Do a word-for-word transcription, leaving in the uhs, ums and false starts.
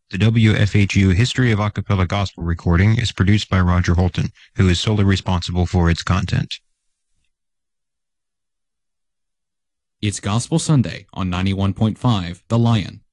The W F H U History of Acapella Gospel recording is produced by Roger Holton, who is solely responsible for its content. It's Gospel Sunday on ninety-one point five The Lion.